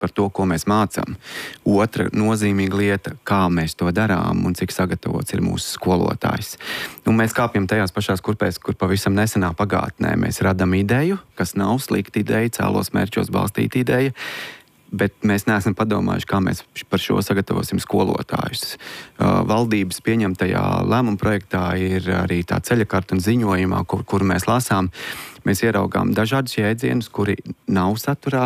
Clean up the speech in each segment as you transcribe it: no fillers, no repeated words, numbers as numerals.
par to, ko mēs mācām. Otra nozīmīga lieta, kā mēs to darām un cik sagatavots ir mūsu skolotājs. Un mēs kāpjam tajās pašās kurpēs, kur pavisam nesenā pagātnē mēs radam ideju, kas nav slikta ideja, cēlos mērķos balstīta ideja, bet mēs neesam padomājuši, kā mēs par šo sagatavosim skolotājus. Valdības pieņemtajā lēmuma projektā ir arī tā ceļakarta un ziņojumā, kur mēs lasām. Mēs ieraugām dažādus jēdzienus, kuri nav saturā,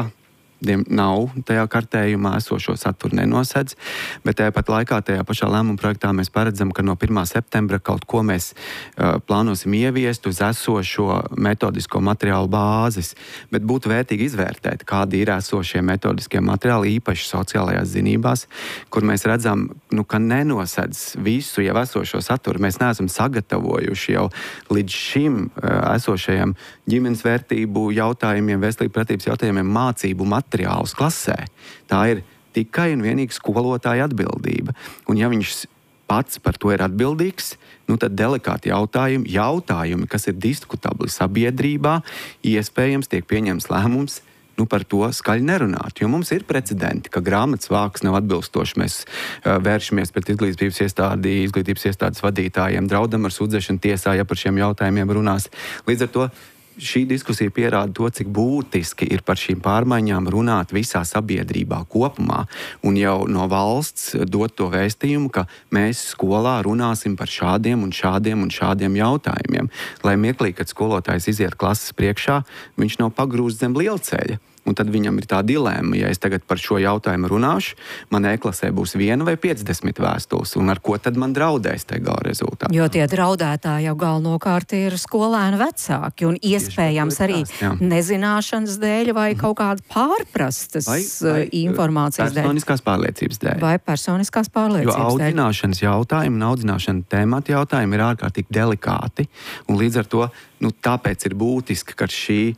nav tajā kartējumā esošo saturu nenosedz, bet tāpat laikā tajā pašā lēmuma projektā mēs paredzam, ka no 1. septembra kaut ko mēs plānosim ieviest uz esošo metodisko materiālu bāzes, bet būtu vērtīgi izvērtēt, kādi ir esošie metodiskie materiāli, īpaši sociālajās zinībās, kur mēs redzam, ka nenosedz visu jau esošo saturu. Mēs neesam sagatavojuši jau līdz šim esošajiem ģimenes vērtību jautājumiem, veselības pratības jautājumiem mācību materiālus klasē. Tā ir tikai un vienīgi skolotāja atbildība. Un ja viņš pats par to ir atbildīgs, tad delikāti jautājumi, kas ir diskutabli sabiedrībā, iespējams tiek pieņems lēmums par to skaļi nerunāt. Jo mums ir precedenti, ka grāmatas vāks nav atbilstoši. Mēs vēršamies pret izglītības iestādes vadītājiem, draudam ar sūdzēšanu tiesā, ja par šiem jautājumiem runās. Līdz ar to šī diskusija pierāda to, cik būtiski ir par šīm pārmaiņām runāt visā sabiedrībā kopumā un jau no valsts dot to vēstījumu, ka mēs skolā runāsim par šādiem un šādiem jautājumiem. Lai mirklī, kad skolotājs iziet klases priekšā, viņš nav pagrūsts zem lielceļa. Un tad viņam ir tā dilemma, ja es tagad par šo jautājumu runāšu, man e-klasē būs 1 vai 50 vēstules, un ar ko tad man draudēs te gala rezultātā. Jo tie draudētāji jau galvenokārt ir skolēni vecāki, un iespējams arī nezināšanas dēļ vai kaut kāda pārprastas informācijas dēļ. Personiskās pārliecības dēļ. Vai personiskās pārliecības dēļ. Jo audzināšanas jautājumi un audzināšanas temati jautājumi ir ārkārtīgi delikāti, un līdz ar to, tāpēc ir būtiski, ka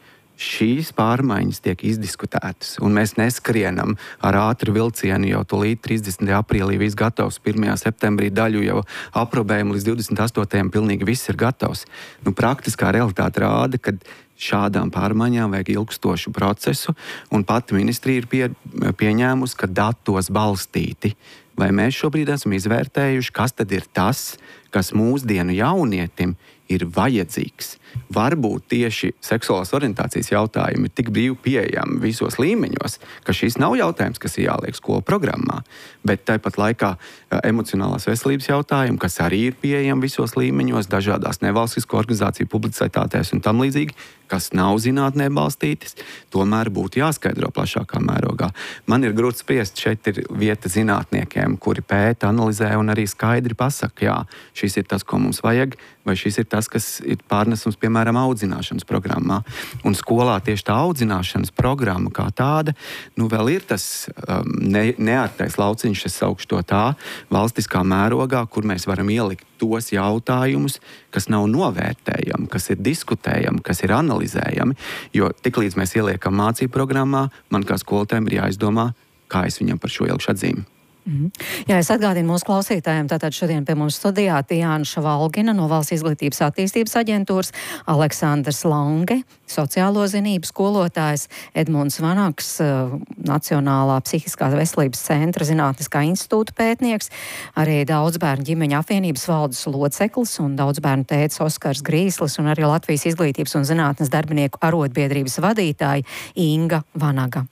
šīs pārmaiņas tiek izdiskutētas, un mēs neskrienam ar ātru vilcienu jau tūlīt 30. aprīlī viss gatavs, 1. septembrī daļu jau aprobējam, līdz 28. pilnīgi viss ir gatavs. Praktiskā realitāte rāda, ka šādām pārmaiņām vajag ilgstošu procesu, un pati ministrija ir pieņēmusi, ka datos balstīti. Vai mēs šobrīd esam izvērtējuši, kas tad ir tas, kas mūsdienu jaunietim ir vajadzīgs. Varbūt tieši seksuālās orientācijas jautājumi ir tik brīvi pieejami visos līmeņos, ka šis nav jautājums, kas ir jāliek skolu programmā, bet tāpat laikā emocionālās veselības jautājumi, kas arī ir pieejami visos līmeņos, dažādās nevalstisko organizāciju publicitātēs un tam līdzīgi, kas nav zinātnē balstītas, tomēr būtu jāskaidro plašākā mērogā. Man ir grūti spriest, šeit ir vieta zinātniekiem, kuri pēta, analizē un arī skaidri pasaka, jā, šis ir tas, ko mums vajag, vai šis ir tas, kas ir pārnesums, piemēram, audzināšanas programmā. Un skolā tieši tā audzināšanas programma kā tāda, vēl ir tas neārtais lauciņš, es saukšu to tā, valstiskā mērogā, kur mēs varam ielikt tos jautājumus, kas nav novērtējami, kas ir diskutējami, kas ir analizējami, jo tiklīdz mēs ieliekam mācību programmā, man kā skolotājiem ir jāizdomā, kā es viņam par šo ielkšu atzīmi. Jā, es atgādinu mūsu klausītājiem, tātad šodien pie mums studijā Tijāna Šavalgina no Valsts izglītības attīstības aģentūras, Aleksandrs Lange, sociālo zinību skolotājs, Edmunds Vanaks, Nacionālā psihiskās veselības centra zinātniskā institūta pētnieks, arī Daudzbērnu ģimeņu apvienības valdes loceklis un Daudzbērnu tētis Oskars Grīslis un arī Latvijas izglītības un zinātnes darbinieku arotbiedrības vadītāja Inga Vanaga.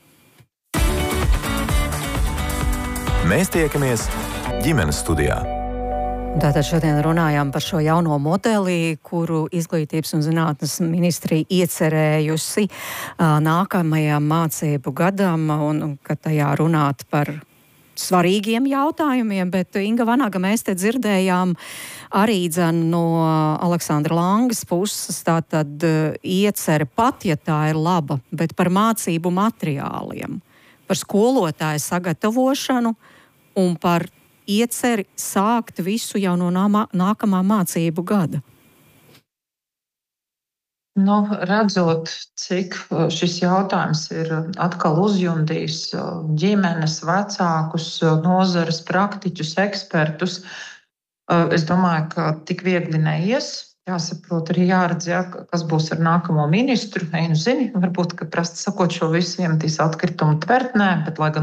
Mēs tiekamies ģimenes studijā. Tātad šodien runājām par šo jauno modeli, kuru izglītības un zinātnes ministrija iecerējusi nākamajam mācību gadam, un ka tajā runāt par svarīgiem jautājumiem, bet Inga Vanaga mēs te dzirdējām arī no Aleksandra Langas puses, tātad iecere pat, ja tā ir laba, bet par mācību materiāliem, par skolotāju sagatavošanu un par ieceri sākt visu jau no nākamā mācību gada. Redzot, cik šis jautājums ir atkal uzjundījis ģimenes, vecākus, nozares praktiķus, ekspertus, es domāju, ka tik viegli neies. jāsaprot, arī jāredz, kas būs ar nākamo ministru. Zini, varbūt, ka prasti sakot, šo visu iemetīs atkritumu tvertnē, bet lai gan